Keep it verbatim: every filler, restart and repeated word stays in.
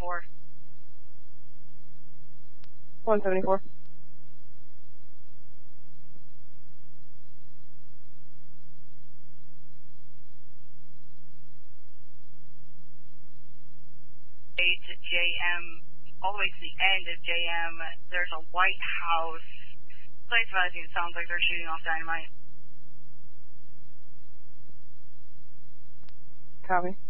seventy-four. one seventy-four. eight J M, all the way to the end of J M, there's a White House. Place advising, it sounds like they're shooting off dynamite. Copy.